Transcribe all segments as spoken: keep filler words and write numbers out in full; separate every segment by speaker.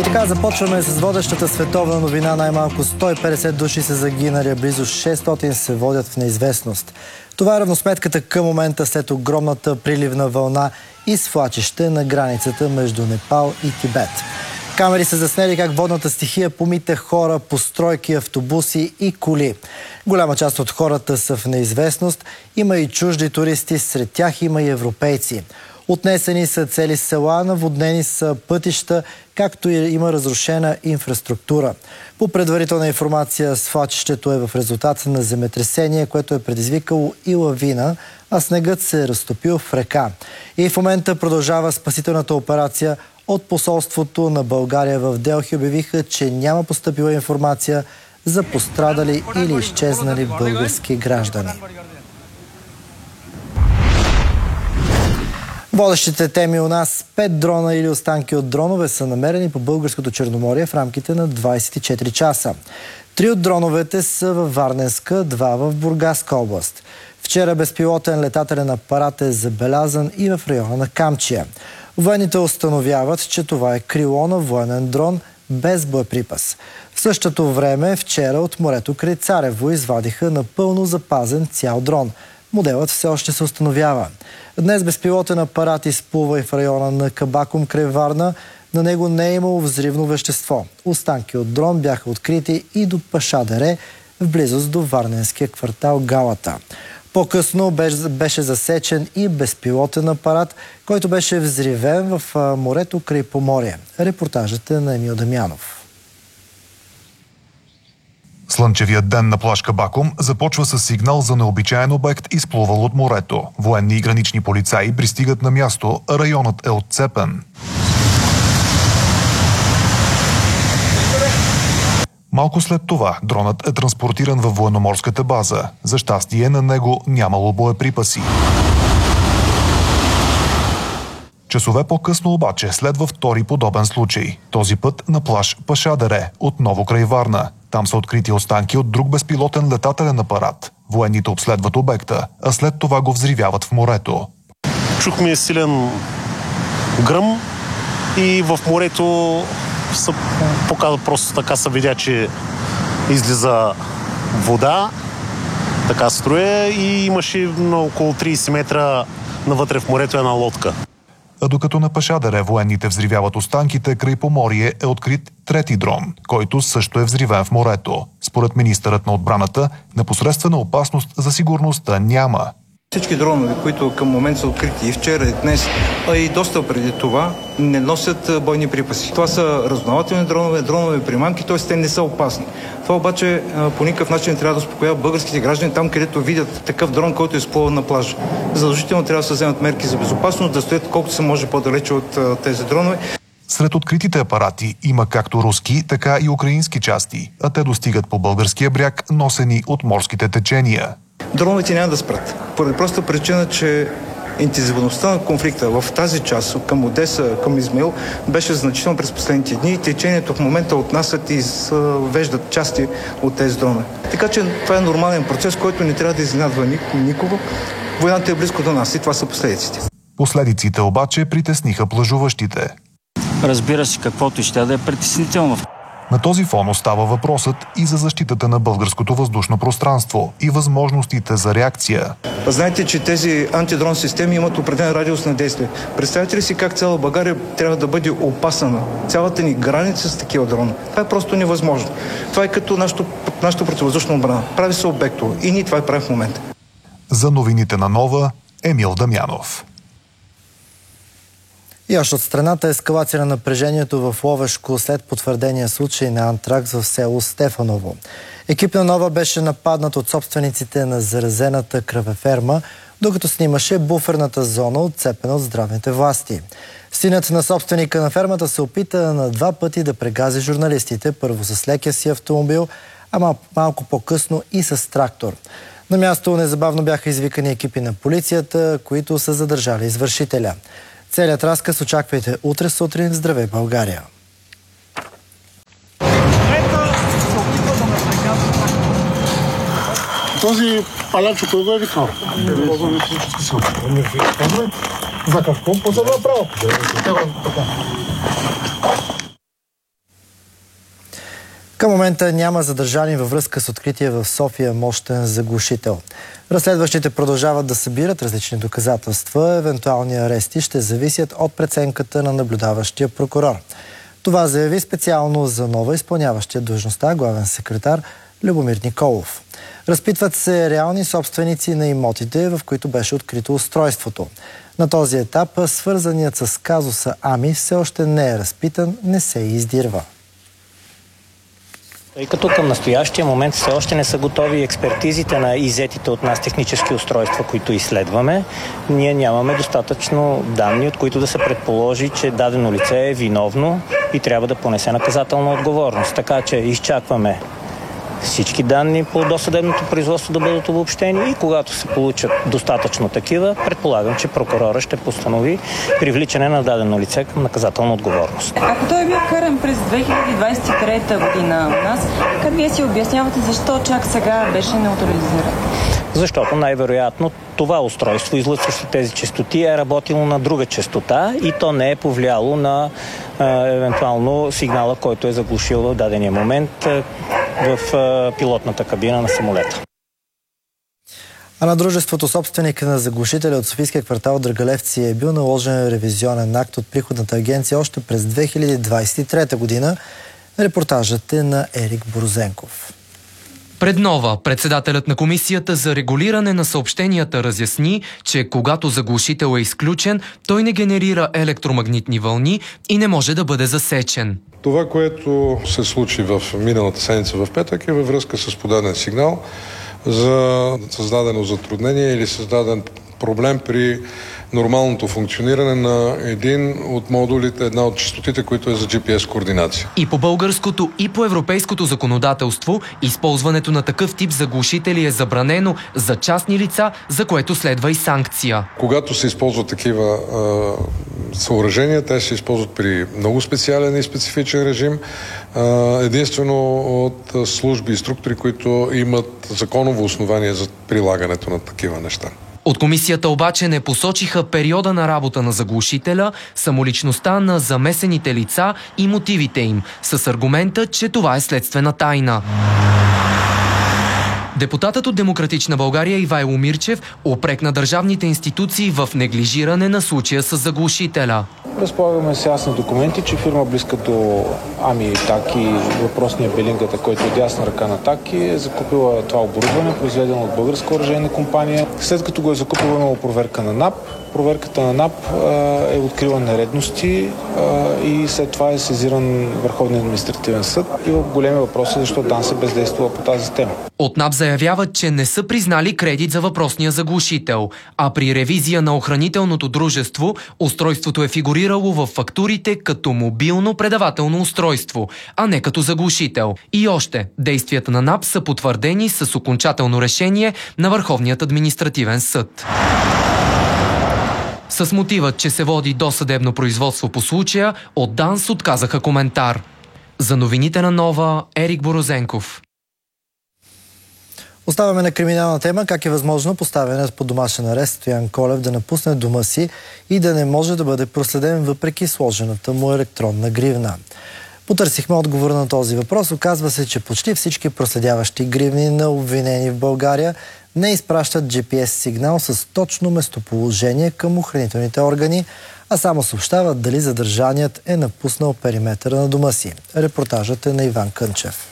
Speaker 1: Така започваме с водещата световна новина. Най-малко сто и петдесет души са загинали, а близо шестстотин се водят в неизвестност. Това е равносметката към момента след огромната приливна вълна и свлачище на границата между Непал и Тибет. Камери са заснели как водната стихия помита хора, постройки, автобуси и коли. Голяма част от хората са в неизвестност. Има и чужди туристи, сред тях има и европейци. Отнесени са цели села, наводнени са пътища, както и има разрушена инфраструктура. По предварителна информация, свлачището е в резултат на земетресение, което е предизвикало и лавина, а снегът се е разтопил в река. И в момента продължава спасителната операция. От посолството на България в Делхи обявиха, че няма постъпила информация за пострадали или изчезнали български граждани. Водещите теми у нас: пет дрона или останки от дронове са намерени по българското Черноморие в рамките на двадесет и четири часа. Три от дроновете са във Варненска, два в Бургаска област. Вчера безпилотен летателен апарат е забелязан и в района на Камчия. Военните установяват, че това е крило на военен дрон без боеприпас. В същото време вчера от морето край Царево извадиха напълно запазен цял дрон. Моделът все още се установява. Днес безпилотен апарат изплува и в района на Кабакум край Варна. На него не е имало взривно вещество. Останки от дрон бяха открити и до Пашадере, в близост до варненския квартал Галата. По-късно беше засечен и безпилотен апарат, който беше взривен в морето край Поморие. Репортажът е на Емил Дамянов.
Speaker 2: Слънчевият ден на плаж Кабакум започва с сигнал за необичаен обект, изплувал от морето. Военни и гранични полицаи пристигат на място, а районът е отцепен. Малко след това дронът е транспортиран във военноморската база. За щастие на него нямало боеприпаси. Часове по-късно обаче следва втори подобен случай. Този път на плаж Пашадере, отново край Варна. Там са открити останки от друг безпилотен летателен апарат. Военните обследват обекта, а след това го взривяват в морето.
Speaker 3: Чухме силен гръм и в морето се показва, просто така се видя, че излиза вода, така струя, и имаше на около тридесет метра навътре в морето една лодка.
Speaker 2: А докато на Пашадере военните взривяват останките, край Поморие е открит трети дрон, който също е взривен в морето. Според министърът на отбраната, непосредствена опасност за сигурността няма.
Speaker 4: Всички дронове, които към момент са открити и вчера, и днес, а и доста преди това, не носят бойни припаси. Това са разузнавателни дронове, дронове примамки, т.е. те не са опасни. Това обаче по никакъв начин не трябва да успокоява българските граждани там, където видят такъв дрон, който е изплувал на плажа. Задължително трябва да се вземат мерки за безопасност, да стоят колкото се може по-далече от тези дронове.
Speaker 2: Сред откритите апарати има както руски, така и украински части, а те достигат по българския бряг, носени от морските течения.
Speaker 4: Дроновете няма да спрат. Поради проста причина, че интензивността на конфликта в тази част към Одеса, към Измаил, беше значително през последните дни и течението в момента отнасят и извеждат части от тези дронове. Така че това е нормален процес, който не трябва да изненадва никого. Войната е близко до нас и това са последиците.
Speaker 2: Последиците обаче притесниха плажуващите.
Speaker 5: Разбира се, каквото ще да е притеснително.
Speaker 2: На този фон остава въпросът и за защитата на българското въздушно пространство и възможностите за реакция.
Speaker 4: Знаете, че тези антидрон системи имат определен радиус на действие. Представете ли си как цяла България трябва да бъде опасана? Цялата ни граница с такива дрони. Това е просто невъзможно. Това е като нашото, нашото противовъздушна отбрана. Прави се обектово и ние това е правим в момента.
Speaker 2: За новините на Нова, Емил Дамянов.
Speaker 1: И още от страната ескалация на напрежението в Ловешко след потвърдения случай на антракс в село Стефаново. Екип на Нова беше нападнат от собствениците на заразената кравеферма, докато снимаше буферната зона, отцепена от здравните власти. Синът на собственика на фермата се опита на два пъти да прегази журналистите, първо с лекия си автомобил, а мал- малко по-късно и с трактор. На място незабавно бяха извикани екипи на полицията, които са задържали извършителя. Целият разказ очаквайте утре сутрин. Здравей, България!
Speaker 6: Този палячо, кой го е викал? За какво? По-за направо.
Speaker 1: Към момента няма задържани във връзка с открития в София мощен заглушител. Разследващите продължават да събират различни доказателства. Евентуални арести ще зависят от преценката на наблюдаващия прокурор. Това заяви специално за нова изпълняващия длъжността главен секретар Любомир Николов. Разпитват се реални собственици на имотите, в които беше открито устройството. На този етап свързаният с казуса Ами все още не е разпитан, не се издирва.
Speaker 7: Тъй като към настоящия момент все още не са готови експертизите на иззетите от нас технически устройства, които изследваме, ние нямаме достатъчно данни, от които да се предположи, че дадено лице е виновно и трябва да понесе наказателна отговорност. Така че изчакваме всички данни по досъдебното производство да бъдат обобщени и когато се получат достатъчно такива, предполагам, че прокурора ще постанови привличане на дадено лице към наказателна отговорност.
Speaker 8: Ако той е бил каран през две хиляди двадесет и трета година у нас, как вие си обяснявате защо чак сега беше неутрализиран?
Speaker 7: Защото най-вероятно това устройство, излъчващо тези честоти, е работило на друга честота и то не е повлияло на е, евентуално сигнала, който е заглушил в дадения момент е, в е, пилотната кабина на самолета.
Speaker 1: А на дружеството собственик на заглушителя от Софийския квартал Драгалевци е бил наложен ревизионен акт от приходната агенция още през две хиляди двадесет и трета година. Репортажът е на Ерик Борозенков.
Speaker 9: Пред Нова, председателят на Комисията за регулиране на съобщенията разясни, че когато заглушител е изключен, той не генерира електромагнитни вълни и не може да бъде засечен.
Speaker 10: Това, което се случи в миналата седмица в петък, е във връзка с подаден сигнал за създадено затруднение или създаден проблем при нормалното функциониране на един от модулите, една от честотите, които е за джи пи ес координация.
Speaker 9: И по българското, и по европейското законодателство използването на такъв тип заглушители е забранено за частни лица, за което следва и санкция.
Speaker 10: Когато се използват такива а, съоръжения, те се използват при много специален и специфичен режим, а, единствено от служби и структури, които имат законово основание за прилагането на такива неща.
Speaker 9: От комисията обаче не посочиха периода на работа на заглушителя, самоличността на замесените лица и мотивите им, с аргумента, че това е следствена тайна. Депутатът от Демократична България Ивайло Мирчев упрекна държавните институции в неглижиране на случая с заглушителя.
Speaker 11: Разполагаме с ясни документи, че фирма близка до Ами Таки, въпросния Белингата, който е дясна ръка на Таки, е закупила това оборудване, произведено от българска оръжейна компания. След като го е закупила, имало проверка на НАП. Проверката на НАП е открила нередности и след това е сезиран Върховния административен съд. И в големи въпроси защо ДАНС е бездействала по тази тема.
Speaker 9: От НАП заявяват, че не са признали кредит за въпросния заглушител, а при ревизия на охранителното дружество устройството е фигурирало в фактурите като мобилно предавателно устройство, а не като заглушител. И още, действията на НАП са потвърдени с окончателно решение на Върховният административен съд. С мотивът, че се води досъдебно производство по случая, от ДАНС отказаха коментар. За новините на Нова, Ерик Борозенков.
Speaker 1: Оставаме на криминална тема. Как е възможно поставянето под домашен арест Стоян Колев да напусне дома си и да не може да бъде проследен въпреки сложената му електронна гривна? Потърсихме отговор на този въпрос. Оказва се, че почти всички проследяващи гривни на обвинени в България не изпращат джи пи ес сигнал с точно местоположение към охранителните органи, а само съобщават дали задържаният е напуснал периметъра на дома си. Репортажът е на Иван Кънчев.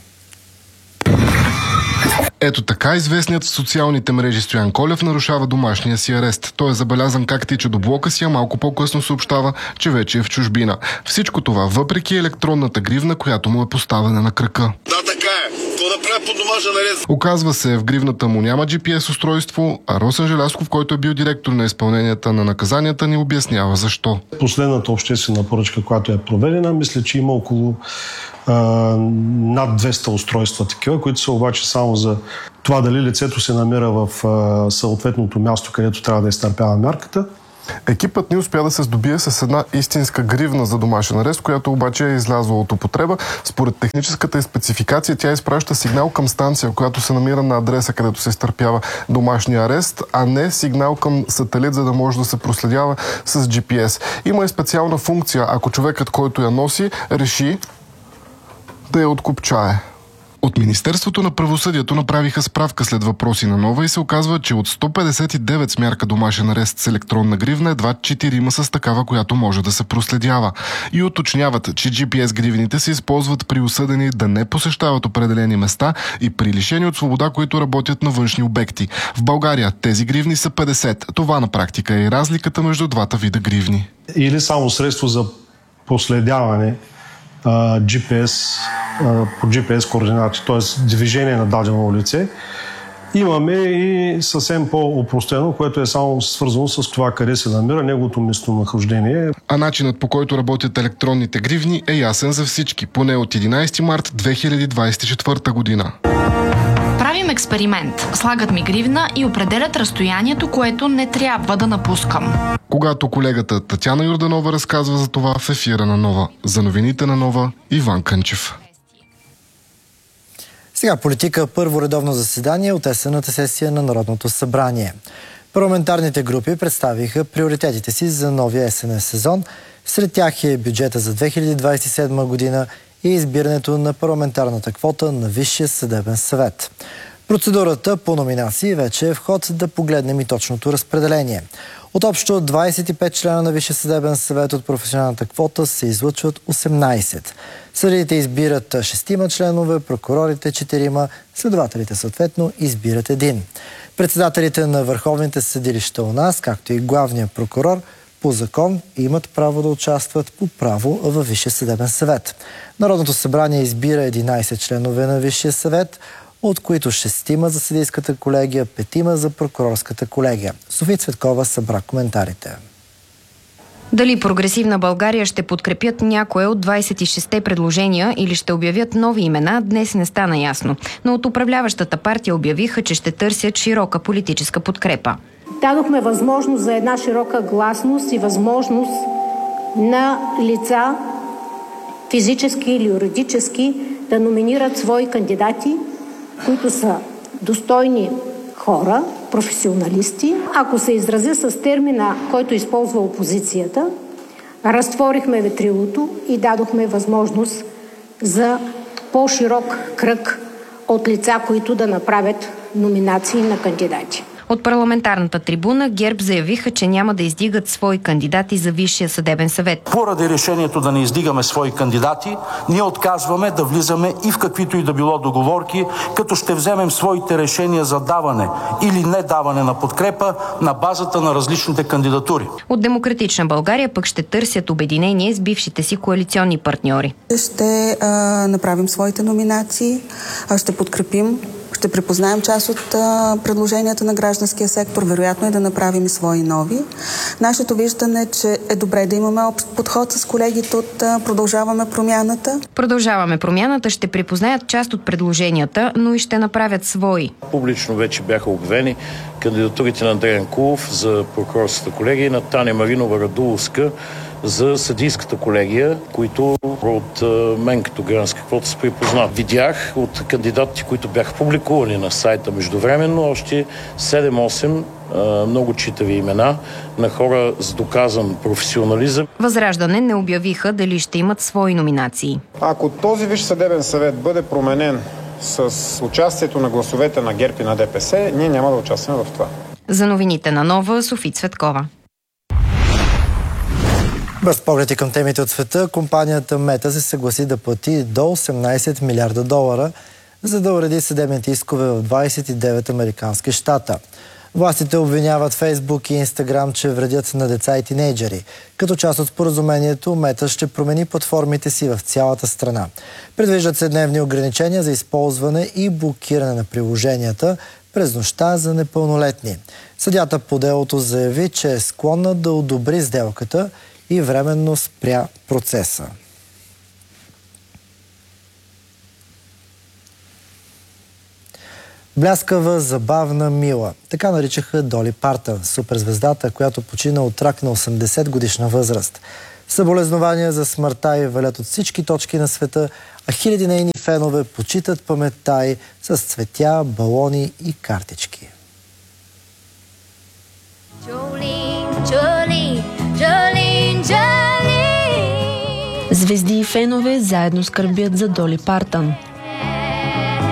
Speaker 12: Ето така известният в социалните мрежи Стоян Колев нарушава домашния си арест. Той е забелязан как тича до блока си, а малко по-късно съобщава, че вече е в чужбина. Всичко това въпреки електронната гривна, която му е поставена на крака.
Speaker 6: Да, така е. Какво да правя под домашен арест?
Speaker 12: Оказва се, в гривната му няма джи пи ес устройство, а Росен Желязков, който е бил директор на изпълненията на наказанията, ни обяснява защо.
Speaker 13: Последната обществена поръчка, която е проведена, мисля, че има около а, над двеста устройства такива, които са обаче само за това дали лицето се намира в а, съответното място, където трябва да изтърпява мярката.
Speaker 12: Екипът ни успя да се здобие с една истинска гривна за домашен арест, която обаче е излязла от употреба. Според техническата спецификация тя изпраща сигнал към станция, която се намира на адреса, където се изтърпява домашния арест, а не сигнал към сателит, за да може да се проследява с джи пи ес. Има и специална функция, ако човекът, който я носи, реши да я откопчае. От Министерството на правосъдието направиха справка след въпроси на Нова и се оказва, че от сто петдесет и девет с мярка домашен арест с електронна гривна, едва четирима с такава, която може да се проследява. И уточняват, че джи пи ес гривните се използват при осъдени да не посещават определени места и при лишени от свобода, които работят на външни обекти. В България тези гривни са петдесет. Това на практика е и разликата между двата вида гривни.
Speaker 13: Или само средство за проследяване а, джи пи ес, а, по джи пи ес координати, т.е. движение на дадено лице. Имаме и съвсем по-опростено, което е само свързано с това къде се намира неговото местонахождение.
Speaker 12: А начинът, по който работят електронните гривни, е ясен за всички, поне от единайсети март две хиляди двадесет и четвърта година.
Speaker 14: Правим експеримент. Слагат ми гривна и определят разстоянието, което не трябва да напускам.
Speaker 12: Когато колегата Татяна Йорданова разказва за това в ефира на Нова. За новините на Нова, Иван Кънчев.
Speaker 1: Сега политика, първо редовно заседание от есенната сесия на Народното събрание. Парламентарните групи представиха приоритетите си за новия есенен сезон. Сред тях е бюджета за две хиляди двадесет и седма година и избирането на парламентарната квота на Висшия съдебен съвет. Процедурата по номинации вече е в ход, да погледнем и точното разпределение. От общо двадесет и пет члена на Висшия съдебен съвет от професионалната квота се излъчват осемнайсет. Съдиите избират шестима членове, прокурорите четирима, следователите съответно избират един. Председателите на върховните съдилища у нас, както и главният прокурор, по закон имат право да участват по право във Висшия съдебен съвет. Народното събрание избира единайсет членове на Висшия съвет, от които шестима за съдийската колегия, петима за прокурорската колегия. София Цветкова събра коментарите.
Speaker 15: Дали Прогресивна България ще подкрепят някое от двадесет и шестте предложения или ще обявят нови имена, днес не стана ясно. Но от управляващата партия обявиха, че ще търсят широка политическа подкрепа.
Speaker 16: Дадохме възможност за една широка гласност и възможност на лица, физически или юридически, да номинират свои кандидати, които са достойни хора, професионалисти. Ако се изразя с термина, който използва опозицията, разтворихме ветрилото и дадохме възможност за по-широк кръг от лица, които да направят номинации на кандидати.
Speaker 15: От парламентарната трибуна ГЕРБ заявиха, че няма да издигат свои кандидати за Висшия съдебен съвет.
Speaker 17: Поради решението да не издигаме свои кандидати, ние отказваме да влизаме и в каквито и да било договорки, като ще вземем своите решения за даване или не даване на подкрепа на базата на различните кандидатури.
Speaker 15: От Демократична България пък ще търсят обединение с бившите си коалиционни партньори.
Speaker 18: Ще а, направим своите номинации, ще подкрепим, ще припознаем част от а, предложенията на гражданския сектор, вероятно е да направим и свои нови. Нашето виждане е, че е добре да имаме общ подход с колегите от а, Продължаваме промяната.
Speaker 15: Продължаваме промяната ще припознаят част от предложенията, но и ще направят свои.
Speaker 19: Публично вече бяха обявени кандидатурите на Андреян Кулов за прокурорската колегия и на Таня Маринова Радуловска за съдийската колегия, които от мен като гражданска квота се припознат. Видях от кандидатите, които бяха публикувани на сайта междувременно, още седем-осем много читави имена на хора с доказан професионализъм.
Speaker 15: Възраждане не обявиха дали ще имат свои номинации.
Speaker 20: Ако този Висш съдебен съвет бъде променен с участието на гласовете на ГЕРБ и на ДПС, ние няма да участваме в това.
Speaker 15: За новините на Нова, София Цветкова.
Speaker 1: Без погледи към темите от света, компанията Мета се съгласи да плати до осемнайсет милиарда долара, за да уреди съдебните искове в двадесет и девет американски щата. Властите обвиняват Фейсбук и Инстаграм, че вредят на деца и тинейджери. Като част от споразумението, Мета ще промени платформите си в цялата страна. Предвиждат се дневни ограничения за използване и блокиране на приложенията през нощта за непълнолетни. Съдията по делото заяви, че е склонна да одобри сделката и временно спря процеса. Бляскава, забавна, мила. Така наричаха Доли Партън, суперзвездата, която почина от рак на осемдесет годишна възраст. Съболезнования за смъртта й валят от всички точки на света, а хиляди нейни фенове почитат паметта й с цветя, балони и картички.
Speaker 21: Jolene, Jolene, Jolene, Jolene.
Speaker 22: Звезди и фенове заедно скърбят за Доли Партън.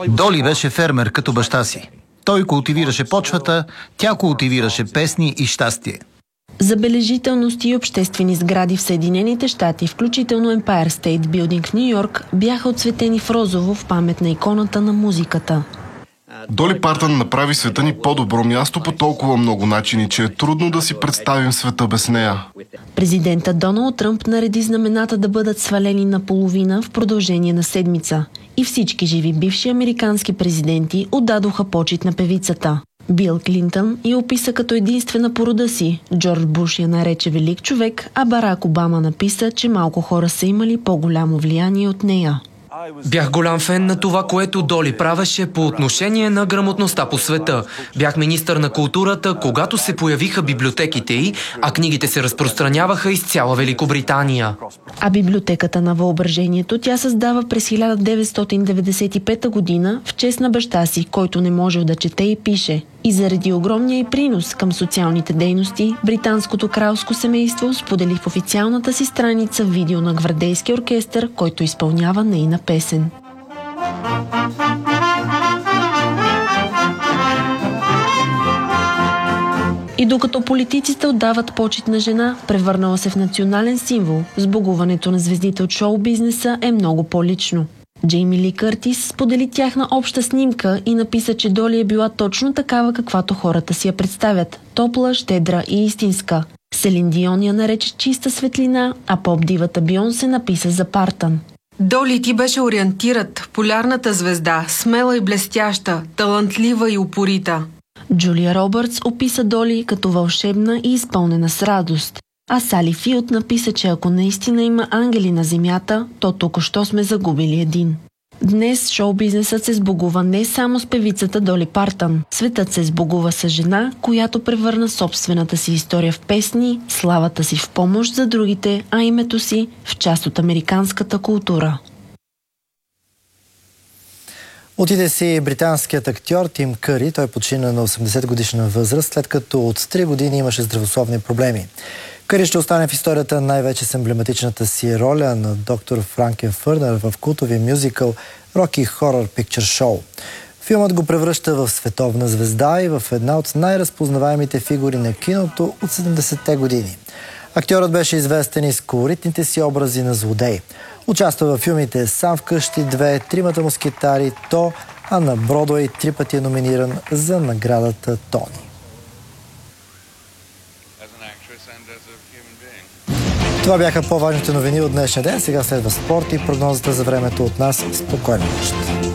Speaker 3: Доли беше фермер като баща си. Той култивираше почвата, тя култивираше песни и щастие.
Speaker 22: Забележителности и обществени сгради в Съединените щати, включително Empire State Building в Ню Йорк, бяха отцветени в розово в памет на иконата на музиката.
Speaker 12: Доли Партън направи света ни по-добро място по толкова много начини, че е трудно да си представим света без нея.
Speaker 22: Президентът Доналд Тръмп нареди знамената да бъдат свалени наполовина в продължение на седмица. И всички живи бивши американски президенти отдадоха почит на певицата. Бил Клинтън я описа като единствена по рода си. Джордж Буш я нарече велик човек, а Барак Обама написа, че малко хора са имали по-голямо влияние от нея.
Speaker 9: Бях голям фен на това, което Доли правеше по отношение на грамотността по света. Бях министър на културата, когато се появиха библиотеките й, а книгите се разпространяваха из цяла Великобритания.
Speaker 22: А библиотеката на въображението тя създава през хиляда деветстотин деветдесет и пета година в чест на баща си, който не можел да чете и пише. И заради огромния й принос към социалните дейности, британското кралско семейство сподели в официалната си страница видео на гвардейски оркестър, който изпълнява нейна песен. И докато политиците отдават почит на жена, превърнала се в национален символ, сбогуването на звездите от шоу-бизнеса е много по-лично. Джейми Ли Къртис сподели тяхна обща снимка и написа, че Доли е била точно такава, каквато хората си я представят. Топла, щедра и истинска. Селин Дион я нарече чиста светлина, а поп-дивата Бионсе написа за Партън.
Speaker 23: Доли, ти беше ориентират, полярната звезда, смела и блестяща, талантлива и упорита.
Speaker 22: Джулия Робъртс описа Доли като вълшебна и изпълнена с радост. А Сали Филд написа, че ако наистина има ангели на земята, то току-що сме загубили един. Днес шоу-бизнесът се сбогува не само с певицата Доли Партън. Светът се сбогува с жена, която превърна собствената си история в песни, славата си в помощ за другите, а името си в част от американската култура.
Speaker 1: Отиде си британският актьор Тим Къри. Той почина на осемдесет годишна възраст, след като от три години имаше здравословни проблеми. Къри ще остане в историята най-вече с емблематичната си роля на доктор Франкенфърнер в култовия мюзикъл Rocky Horror Picture Show. Филмът го превръща в световна звезда и в една от най-разпознаваемите фигури на киното от седемдесетте години. Актьорът беше известен и с колоритните си образи на злодей. Участва във филмите "Сам вкъщи две", "Тримата мускетари", "То", а на Бродуей три пъти е номиниран за наградата Тони. Това бяха по-важните новини от днешния ден. Сега следва спорт и прогнозата за времето от нас. Спокойна нощ!